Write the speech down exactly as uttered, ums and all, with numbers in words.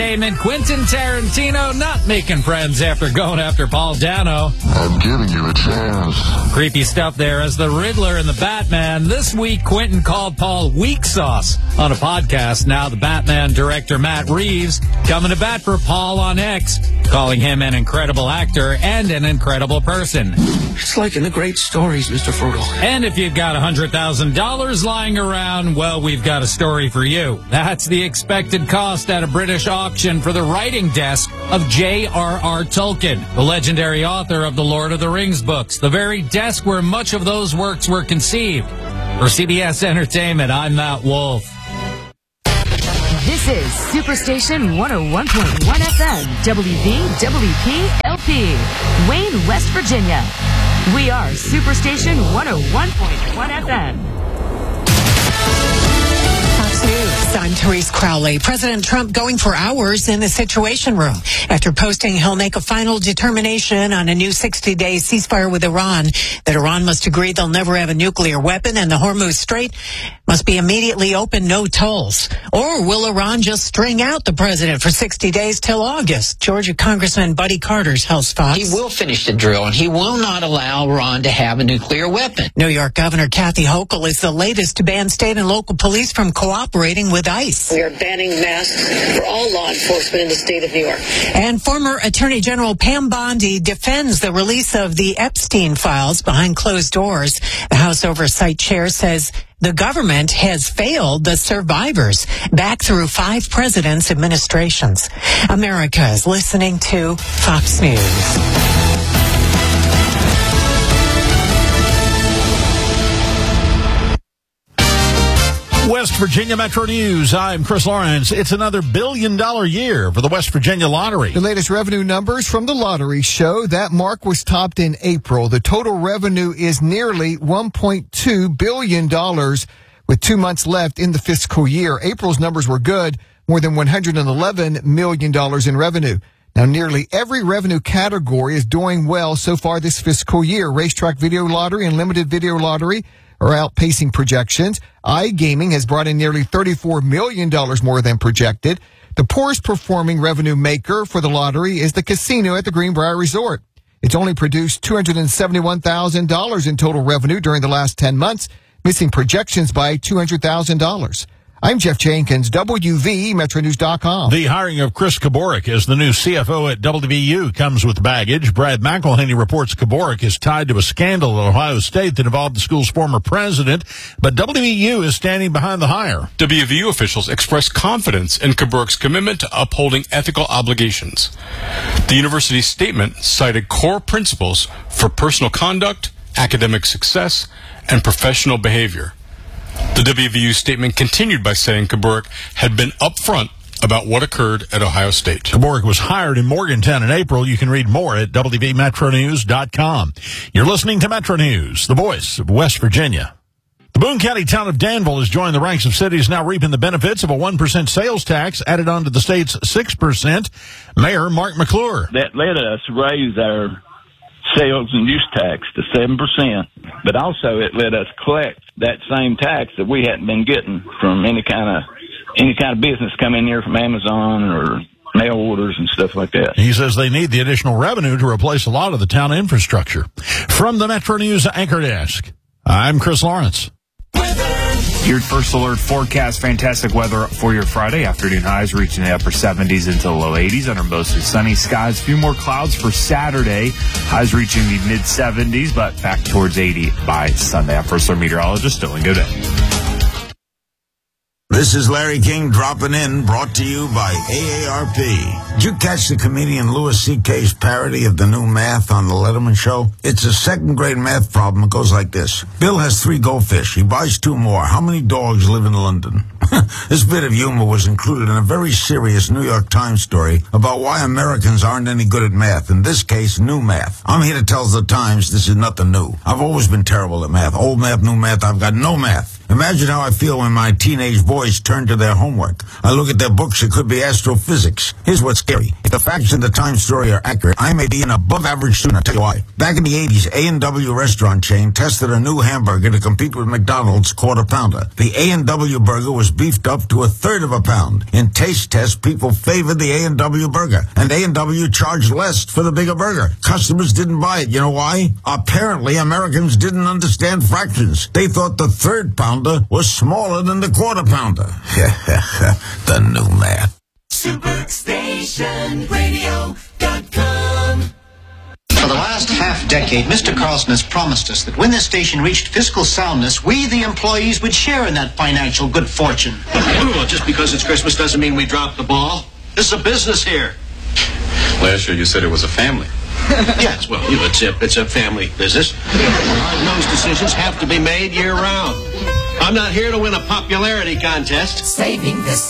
Quentin Tarantino not making friends after going after Paul Dano. I'm giving you a chance. Creepy stuff there as the Riddler and the Batman. This week, Quentin called Paul weak sauce on a podcast. Now the Batman director Matt Reeves coming to bat for Paul on X, calling him an incredible actor and an incredible person. It's like in the great stories, Mister Frodo. And if you've got one hundred thousand dollars lying around, well, we've got a story for you. That's the expected cost at a British auction for the writing desk of J R R Tolkien, the legendary author of the Lord of the Rings books, the very desk where much of those works were conceived. For C B S Entertainment, I'm Matt Wolf. This is Superstation one oh one point one F M, W V W P L P, Wayne, West Virginia. We are Superstation one oh one point one F M. News. I'm Therese Crowley. President Trump going for hours in the Situation Room after posting he'll make a final determination on a new sixty-day ceasefire with Iran, that Iran must agree they'll never have a nuclear weapon and the Hormuz Strait must be immediately open, no tolls. Or will Iran just string out the president for sixty days till August? Georgia Congressman Buddy Carter's House Fox. He will finish the drill, and he will not allow Iran to have a nuclear weapon. New York Governor Kathy Hochul is the latest to ban state and local police from cooperating with ICE. We are banning masks for all law enforcement in the state of New York. And former Attorney General Pam Bondi defends the release of the Epstein files behind closed doors. The House Oversight Chair says the government has failed the survivors back through five presidents' administrations. America is listening to Fox News. West Virginia Metro News. I'm Chris Lawrence. It's another billion dollar year for the West Virginia Lottery. The latest revenue numbers from the lottery show that mark was topped in April. The total revenue is nearly one point two billion dollars with two months left in the fiscal year. April's numbers were good, more than one hundred eleven million dollars in revenue. Now, nearly every revenue category is doing well so far this fiscal year. Racetrack video lottery and limited video lottery are outpacing projections. iGaming has brought in nearly thirty-four million dollars more than projected. The poorest performing revenue maker for the lottery is the casino at the Greenbrier Resort. It's only produced two hundred seventy-one thousand dollars in total revenue during the last ten months, missing projections by two hundred thousand dollars. I'm Jeff Jenkins, W V Metro News dot com. The hiring of Chris Kaborik as the new C F O at W V U comes with baggage. Brad McElhaney reports Kaborik is tied to a scandal at Ohio State that involved the school's former president, but W V U is standing behind the hire. W V U officials expressed confidence in Kaborik's commitment to upholding ethical obligations. The university's statement cited core principles for personal conduct, academic success, and professional behavior. The W V U statement continued by saying Kaborik had been upfront about what occurred at Ohio State. Kaborik was hired in Morgantown in April. You can read more at W V Metro News dot com. You're listening to Metro News, the voice of West Virginia. The Boone County town of Danville has joined the ranks of cities now reaping the benefits of a one percent sales tax added on to the state's six percent. Mayor Mark McClure. That let us raise our sales and use tax to seven percent, but also it let us collect that same tax that we hadn't been getting from any kind of any kind of business coming here from Amazon or mail orders and stuff like that. He says they need the additional revenue to replace a lot of the town infrastructure. From the Metro News Anchor Desk, I'm Chris Lawrence. Your first alert forecast, fantastic weather for your Friday. Afternoon highs reaching the upper seventies into the low eighties under mostly sunny skies. A few more clouds for Saturday. Highs reaching the mid seventies, but back towards eighty by Sunday. I'm first alert meteorologist Dylan Godet. This is Larry King dropping in, brought to you by A A R P. Did you catch the comedian Louis C K's parody of the new math on the Letterman show? It's a second-grade math problem. It goes like this. Bill has three goldfish. He buys two more. How many dogs live in London? This bit of humor was included in a very serious New York Times story about why Americans aren't any good at math. In this case, new math. I'm here to tell the Times this is nothing new. I've always been terrible at math. Old math, new math, I've got no math. Imagine how I feel when my teenage boys turn to their homework. I look at their books, it could be astrophysics. Here's what's scary. If the facts in the Times story are accurate, I may be an above-average student. I'll tell you why. Back in the eighties, A and W restaurant chain tested a new hamburger to compete with McDonald's Quarter Pounder. The A and W burger was beefed up to a third of a pound. In taste tests, people favored the A and W burger, and A and W charged less for the bigger burger. Customers didn't buy it. You know why? Apparently, Americans didn't understand fractions. They thought the third pounder was smaller than the quarter pounder. The new math. Superstation Radio dot com. For the last half-decade, Mister Carlson has promised us that when this station reached fiscal soundness, we, the employees, would share in that financial good fortune. Well, just because it's Christmas doesn't mean we dropped the ball. This is a business here. Last year you said it was a family. Yes, well, you know, it's a, it's a family business. Hard-nosed decisions have to be made year-round. I'm not here to win a popularity contest. Saving the